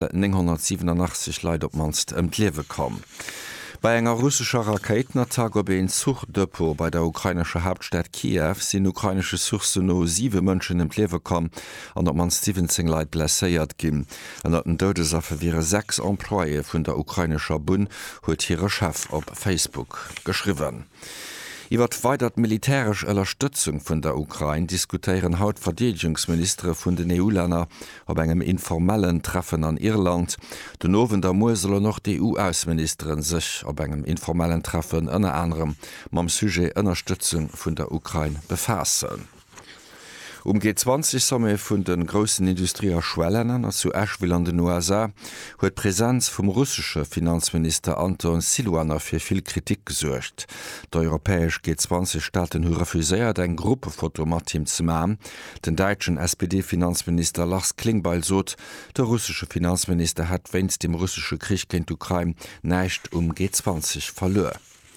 1987 Leute op manst Lewe kom. Bei enger russischer Raketenattack op en Zugdepot bei der ukrainische Hauptstadt Kiew sind ukrainische Sourcen no 7 Mënschen im Lewe kom, an dat man 17 Leiit blesséiert ginn. An dat den Dodesaffe wäre 6 Emploie vun der ukrainischer Bund huet hire Chef op Facebook geschriwen. Iwer weitert militärisch Unterstützung vun der Ukraine diskutieren haut Verteidigungsminister vun den EU-Länder op engem informellen Treffen an Irland. Den Owen der Mosel noch die EU-Außenministerin sich op engem informellen Treffen ënner anderem mam Sujet Unterstützung vun der Ukraine befassen. G20-Somme vun den grossen Industrieschwellennen as zu Asheville an den USA huet Präsenz vum russische Finanzminister Anton Siluanov fir viel Kritik gesuercht. Der europäesch G20-Staaten hu refuséiert eng Gruppefoto mat Team ze ma. Den deitschen SPD-Finanzminister Lars Klingbeil sot, der russische Finanzminister hat wennst dem russische Krieg gegen Ukraine neicht G20 verlor.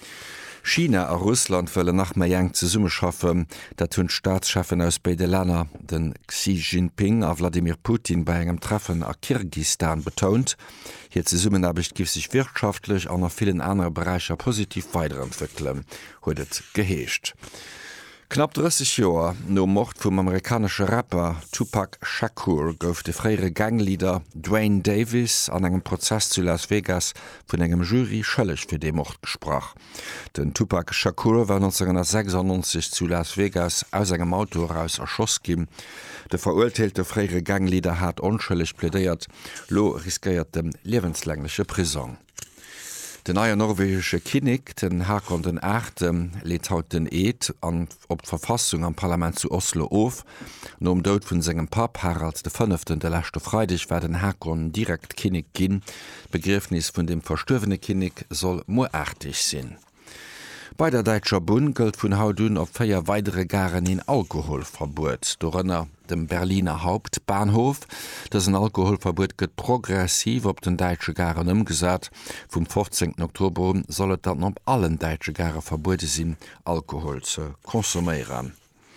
China a Russland wëlle nach Meyang ze Summe schaffen, dat hunn Staatschefen aus beide Länder, den Xi Jinping a Wladimir Putin bei engem Treffen a Kirgisistan betont. Hier ze Summen abicht gif sich wirtschaftlich an vielen anderen Bereicher positiv weiterentwickeln, huet et geheescht. Knapp 30 Joer no Mord vum amerikanische Rapper Tupac Shakur gouf de freiere Ganglieder Dwayne Davis an engem Prozess zu Las Vegas vun engem Jury schëllech fir de Mord gesprach. Den Tupac Shakur war 1996 zu Las Vegas aus engem Auto aus erschoss gin. De verurteilte freiere Ganglieder hat onschëllech plädeiert, lo riskiert dem lebenslängliche Prison. Den eier norwegische Kinnig, den Hakon den 8. lädt haut den Eed an op Verfassung am Parlament zu Oslo auf. No Dod vun segem Pap Harald V. der letzte Freitag war den Hakon direkt Kinnig ginn. Begriffnis vun dem verstorvene Kinnig soll moartig sinn. Bei der Deutscher Bund gilt vun Hautun op 4 weitere Garen in Alkoholverbot. Dorënner dem Berliner Hauptbahnhof, das ein Alkoholverbot gëtt progressiv op den Deutsche Garen umgesat. Vom 14. Oktober sollet dann op allen Deutsche Garen verbote sinn, Alkohol zu konsumieren.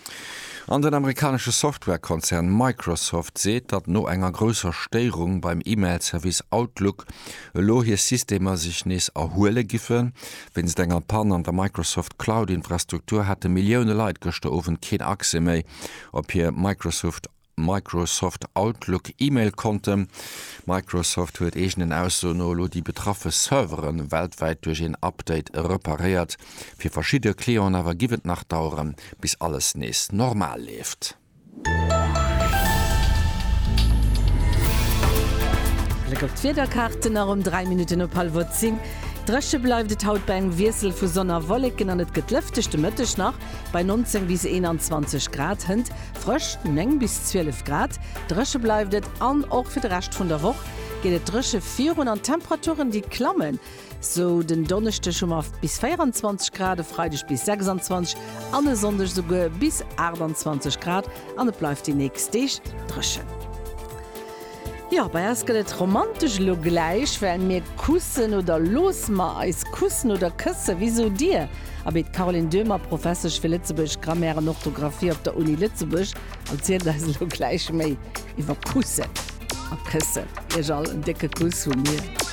An den amerikanische Softwarekonzern Microsoft seht, dat no enger grösser Steung beim E-Mail-Service Outlook lohe Systemer sich nees erhole giffen. Wenn se enger Partner an der Microsoft Cloud-Infrastruktur hatte Millioune Leiit gestofen kein Achse méi, ob hier Microsoft Outlook E-Mail konnte. Microsoft huet egenen Aussonolo die betraffe Serveren weltweit durch ein Update repariert. Für verschiedene Klienten aber givet nachdauern, bis alles nächst normal lebt. Blick auf die Federkarte nach 3 Minuten op Palwotzing. Dresche bleibt et haut beim Wirsel vu Sonner Wolleg genannt getlüftechte Mëttech nach bei 19 bis 21 Grad hënd, frisch 9 bis 12 Grad. Dresche bleibt et an auch fir de Recht vun der Woche geht et Dresche 4 an Temperaturen die klammen. So den Donnerstag schon mal bis 24 Grad, Freitag bis 26, an den Sonntag sogar bis 28 Grad, an bleibt die nächste Dresche. Ja, bei uns geht es romantisch lo gleich, wenn wir kussen oder losma als kussen oder küssen, wieso dir? Aber Caroline Dömer, Professor für Lützeburg, Grammaire und Orthographie auf der Uni Lützeburg, erzählt das lo gleich mehr über Kussen und Küssen. Ihr soll einen dicken Kuss von mir.